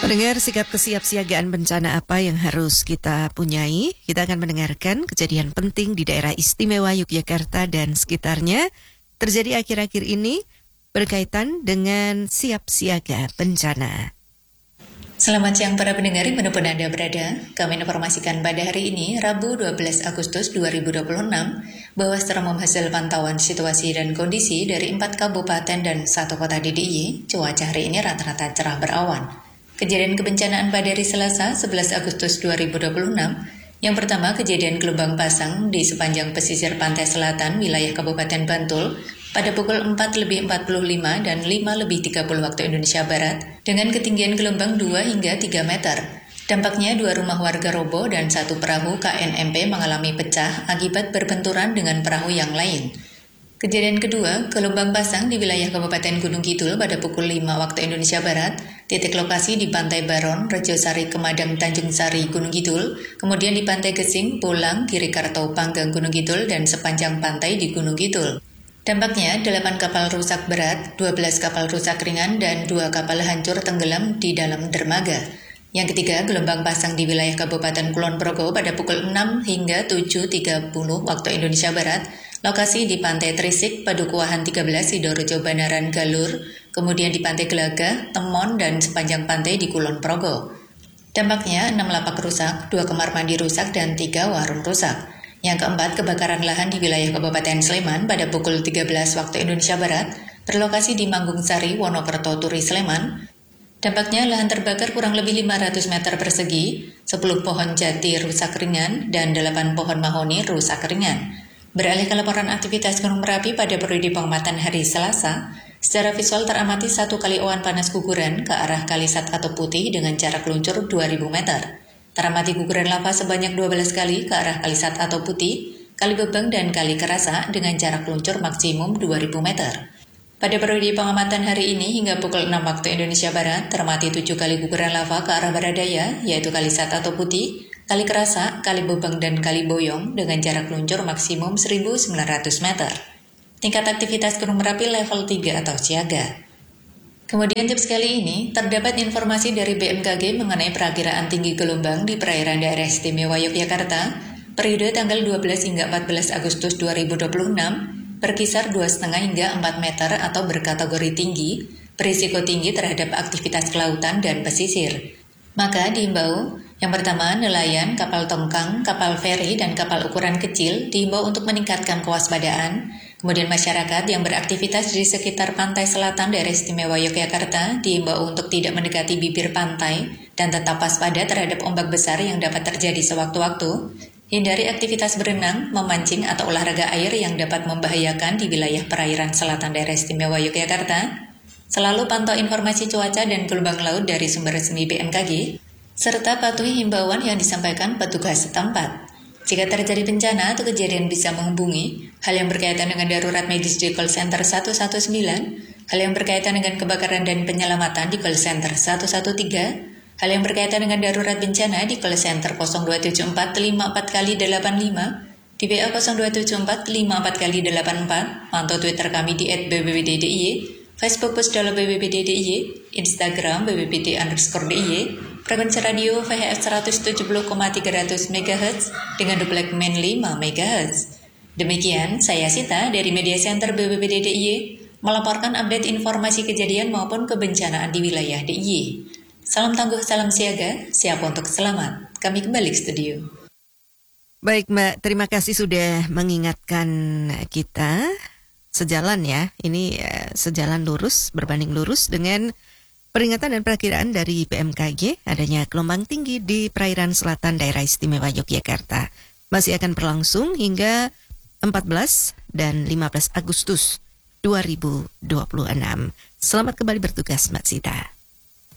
Mendengar sikap kesiapsiagaan bencana apa yang harus kita punyai, kita akan mendengarkan kejadian penting di daerah istimewa Yogyakarta dan sekitarnya terjadi akhir-akhir ini berkaitan dengan siap siaga bencana. Selamat siang para pendengar dimanapun Anda berada. Kami informasikan pada hari ini, Rabu 12 Agustus 2026, bahwa setelah hasil pantauan situasi dan kondisi dari 4 kabupaten dan 1 kota di DIY, cuaca hari ini rata-rata cerah berawan. Kejadian kebencanaan pada hari Selasa 11 Agustus 2026, yang pertama kejadian gelombang pasang di sepanjang pesisir pantai selatan wilayah Kabupaten Bantul pada pukul 4:45 dan 5:30 waktu Indonesia Barat dengan ketinggian gelombang 2 hingga 3 meter. Dampaknya 2 rumah warga roboh dan 1 perahu KNMP mengalami pecah akibat berbenturan dengan perahu yang lain. Kejadian kedua, gelombang pasang di wilayah Kabupaten Gunung Kidul pada pukul 5 waktu Indonesia Barat, titik lokasi di Pantai Baron, Rejosari, Kemadang, Tanjung Sari, Gunung Kidul, kemudian di Pantai Gesing, Pulang, Kirikarto, Panggang, Gunung Kidul, dan sepanjang pantai di Gunung Kidul. Dampaknya 8 kapal rusak berat, 12 kapal rusak ringan, dan 2 kapal hancur tenggelam di dalam dermaga. Yang ketiga, gelombang pasang di wilayah Kabupaten Kulon Progo pada pukul 6 hingga 7:30 waktu Indonesia Barat, lokasi di Pantai Trisik, Padukuahan 13, Sidorejo, Banaran, Galur, kemudian di Pantai Gelagah, Temon, dan sepanjang pantai di Kulon Progo. Dampaknya 6 lapak rusak, 2 kamar mandi rusak, dan 3 warung rusak. Yang keempat, kebakaran lahan di wilayah Kabupaten Sleman pada pukul 13 waktu Indonesia Barat, berlokasi di Manggung Sari, Wonokerto, Turi, Sleman. Dampaknya lahan terbakar kurang lebih 500 meter persegi, 10 pohon jati rusak ringan, dan 8 pohon mahoni rusak ringan. Beralih ke laporan aktivitas Gunung Merapi pada periode pengamatan hari Selasa, secara visual teramati 1 kali awan panas guguran ke arah Kalisat atau Putih dengan jarak luncur 2000 meter. Teramati guguran lava sebanyak 12 kali ke arah Kalisat atau Putih, Kali Bebeng, dan Kali Kerasa dengan jarak luncur maksimum 2000 meter. Pada periode pengamatan hari ini hingga pukul 6 waktu Indonesia Barat, teramati 7 kali guguran lava ke arah barat daya, yaitu Kalisat atau Putih, Kali Kerasa, Kali Bebeng, dan Kali Boyong dengan jarak luncur maksimum 1900 meter. Tingkat aktivitas Gunung Merapi level 3 atau siaga. Kemudian tips kali ini, terdapat informasi dari BMKG mengenai perakiraan tinggi gelombang di perairan daerah istimewa Yogyakarta, periode tanggal 12 hingga 14 Agustus 2026, berkisar 2,5 hingga 4 meter atau berkategori tinggi, berisiko tinggi terhadap aktivitas kelautan dan pesisir. Maka diimbau, yang pertama, nelayan, kapal tongkang, kapal feri, dan kapal ukuran kecil diimbau untuk meningkatkan kewaspadaan. Kemudian masyarakat yang beraktivitas di sekitar pantai selatan daerah istimewa Yogyakarta diimbau untuk tidak mendekati bibir pantai dan tetap waspada terhadap ombak besar yang dapat terjadi sewaktu-waktu. Hindari aktivitas berenang, memancing, atau olahraga air yang dapat membahayakan di wilayah perairan selatan daerah istimewa Yogyakarta. Selalu pantau informasi cuaca dan gelombang laut dari sumber resmi BMKG, serta patuhi himbauan yang disampaikan petugas setempat. Jika terjadi bencana atau kejadian bisa menghubungi hal yang berkaitan dengan darurat medis di call center 119, hal yang berkaitan dengan kebakaran dan penyelamatan di call center 113, hal yang berkaitan dengan darurat bencana di call center 027454x85, di PA 027454x84, pantau Twitter kami di @bbpddiy, Facebook Pusdalo BPBD-DIY, Instagram BPBD_DIY, frekuensi radio VHF 170,300 MHz dengan duplek main 5 MHz. Demikian, saya Sita dari Media Center BPBD-DIY melaporkan update informasi kejadian maupun kebencanaan di wilayah DIY. Salam tangguh, salam siaga, siap untuk selamat. Kami kembali ke studio. Baik Mbak, terima kasih sudah mengingatkan kita. Sejalan ya, ini sejalan lurus, berbanding lurus dengan peringatan dan perakiraan dari BMKG adanya gelombang tinggi di perairan selatan daerah istimewa Yogyakarta. Masih akan berlangsung hingga 14 dan 15 Agustus 2026. Selamat kembali bertugas Mbak Sita.